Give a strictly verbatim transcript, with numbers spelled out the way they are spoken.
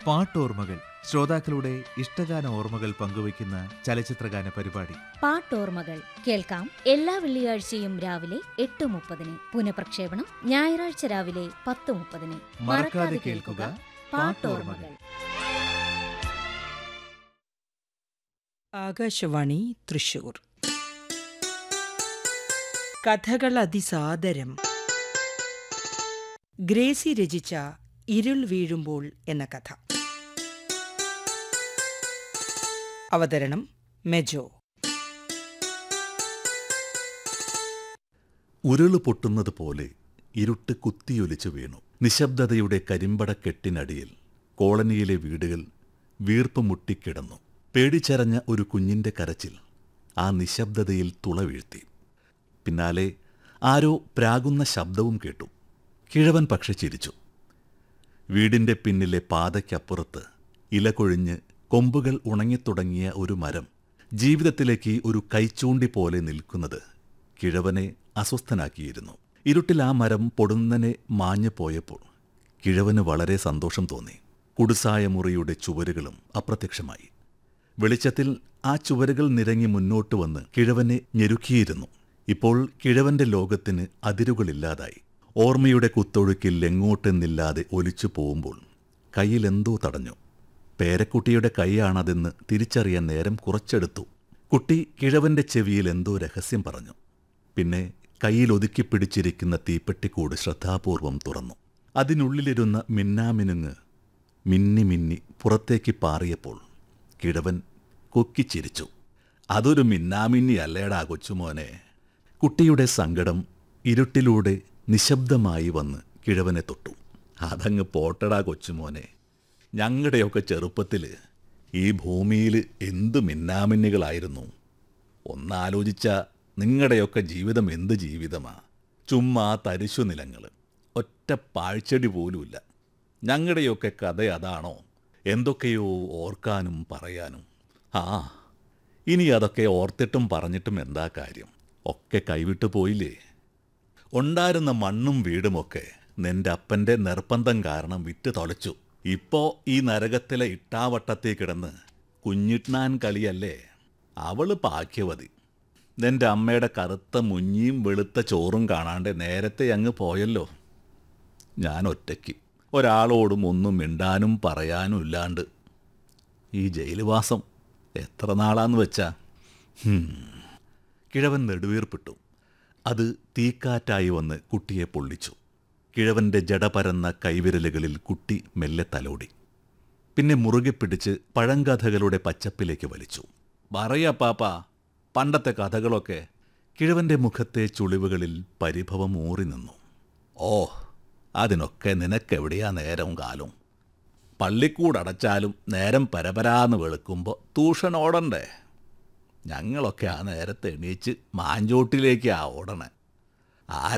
പാട്ടോർമ്മകൾ ശ്രോതാക്കളുടെ ഇഷ്ടഗാന ഓർമ്മകൾ പങ്കുവയ്ക്കുന്ന ചലച്ചിത്രഗാന പരിപാടി. പാട്ടോർമ്മകൾ കേൾക്കാം എല്ലാ വെള്ളിയാഴ്ചയും രാവിലെ എട്ട് മുപ്പതിന്. പുനഃപ്രക്ഷേപണം ഞായറാഴ്ച രാവിലെ പത്ത് മുപ്പതിന്. മറക്കാതെ കേൾക്കുക പാട്ടോർമ്മകൾ. ആകാശവാണി തൃശൂർ. കഥകൾ അതിസാദരം. ഗ്രേസി രചിച്ച ഇരുൾ വീഴുമ്പോൾ എന്ന കഥ. അവതരണം മെജോ. ഉരുള് പൊട്ടുന്നത് പോലെ ഇരുട്ട് കുത്തിയൊലിച്ചു വീണു. നിശബ്ദതയുടെ കരിമ്പടക്കെട്ടിനടിയിൽ കോളനിയിലെ വീടുകൾ വീർപ്പ് മുട്ടിക്കിടന്നു. പേടിച്ചരഞ്ഞ ഒരു കുഞ്ഞിന്റെ കരച്ചിൽ ആ നിശബ്ദതയിൽ തുളവീഴ്ത്തി. പിന്നാലെ ആരോ പ്രാകുന്ന ശബ്ദവും കേട്ടു. കിഴവൻ പക്ഷെ ചിരിച്ചു. വീടിന്റെ പിന്നിലെ പാതയ്ക്കപ്പുറത്ത് ഇലകൊഴിഞ്ഞ് കൊമ്പുകൾ ഉണങ്ങിത്തുടങ്ങിയ ഒരു മരം ജീവിതത്തിലേക്ക് ഒരു കൈച്ചൂണ്ടി പോലെ നിൽക്കുന്നത് കിഴവനെ അസ്വസ്ഥനാക്കിയിരുന്നു. ഇരുട്ടിൽ ആ മരം പൊടുന്നനെ മാഞ്ഞു പോയപ്പോൾ കിഴവന് വളരെ സന്തോഷം തോന്നി. കുടുസായ മുറിയുടെ ചുവരുകളും അപ്രത്യക്ഷമായി. വെളിച്ചത്തിൽ ആ ചുവരുകൾ നിരങ്ങി മുന്നോട്ട് വന്ന് കിഴവനെ ഞെരുക്കിയിരുന്നു. ഇപ്പോൾ കിഴവന്റെ ലോകത്തിന് അതിരുകളില്ലാതായി. ഓർമ്മയുടെ കുത്തൊഴുക്കിൽ എങ്ങോട്ടെന്നില്ലാതെ ഒലിച്ചു പോകുമ്പോൾ കയ്യിലെന്തോ തടഞ്ഞു. പേരക്കുട്ടിയുടെ കൈയാണതെന്ന് തിരിച്ചറിയാൻ നേരം കുറച്ചെടുത്തു. കുട്ടി കിഴവന്റെ ചെവിയിൽ എന്തോ രഹസ്യം പറഞ്ഞു. പിന്നെ കയ്യിൽ ഒതുക്കിപ്പിടിച്ചിരിക്കുന്ന തീപ്പെട്ടിക്കൂട് ശ്രദ്ധാപൂർവം തുറന്നു. അതിനുള്ളിലിരുന്ന മിന്നാമിനുങ്ങ് മിന്നി മിന്നി പുറത്തേക്ക് പാറിയപ്പോൾ കിഴവൻ കൊക്കിച്ചിരിച്ചു. അതൊരു മിന്നാമിന്നി അല്ലേടാ കൊച്ചുമോനെ. കുട്ടിയുടെ സങ്കടം ഇരുട്ടിലൂടെ നിശബ്ദമായി വന്ന് കിഴവനെ തൊട്ടു. അതങ്ങ് പോട്ടടാ കൊച്ചുമോനെ. ഞങ്ങളുടെയൊക്കെ ചെറുപ്പത്തിൽ ഈ ഭൂമിയിൽ എന്ത് മിന്നാമിന്നികളായിരുന്നു. ഒന്നാലോചിച്ച നിങ്ങളുടെയൊക്കെ ജീവിതം എന്ത് ജീവിതമാ. ചുമ്മാ തരിശു നിലങ്ങൾ, ഒറ്റ പാഴ്ചെടി പോലുമില്ല. ഞങ്ങളുടെയൊക്കെ കഥ അതാണോ? എന്തൊക്കെയോ ഓർക്കാനും പറയാനും. ആ ഇനി അതൊക്കെ ഓർത്തിട്ടും പറഞ്ഞിട്ടും എന്താ കാര്യം? ഒക്കെ കൈവിട്ടു പോയില്ലേ. ഉണ്ടായിരുന്ന മണ്ണും വീടുമൊക്കെ നിന്റെ അപ്പൻ്റെ നിർബന്ധം കാരണം വിറ്റ് തൊലച്ചു. ഇപ്പോ ഈ നരകത്തിലെ ഇട്ടാവട്ടത്തിൽ കിടന്ന് കുഞ്ഞിട്നാൻ കളിയല്ലേ. അവള് ഭാഗ്യവതി. നിന്റെ അമ്മയുടെ കറുത്ത മുഞ്ഞിയും വെളുത്ത ചോറും കാണാണ്ട് നേരത്തെ അങ്ങ് പോയല്ലോ. ഞാൻ ഒറ്റയ്ക്ക്, ഒരാളോടും ഒന്നും മിണ്ടാനും പറയാനും ഇല്ലാണ്ട്. ഈ ജയിൽവാസം എത്ര നാളാന്ന് വെച്ചാ. കിഴവൻ നെടുവീർപ്പിട്ടു. അത് തീക്കാറ്റായി വന്ന് കുട്ടിയെ പൊള്ളിച്ചു. കിഴവന്റെ ജടപരന്ന കൈവിരലുകളിൽ കുട്ടി മെല്ലെ തലോടി. പിന്നെ മുറുകെ പിടിച്ച് പഴങ്കഥകളുടെ പച്ചപ്പിലേക്ക് വലിച്ചു. പറയപ്പാപ്പാ പണ്ടത്തെ കഥകളൊക്കെ. കിഴവന്റെ മുഖത്തെ ചുളിവുകളിൽ പരിഭവം ഊറി നിന്നു. ഓ അതിനൊക്കെ നിനക്കെവിടെയാ നേരവും കാലവും. പള്ളിക്കൂടടച്ചാലും നേരം പരപരാന്ന് വെളുക്കുമ്പോൾ ട്യൂഷനോടണ്ടേ. ഞങ്ങളൊക്കെ ആ നേരത്തെ എണീച്ച് മാഞ്ചോട്ടിലേക്കാ ഓടണേ. ആ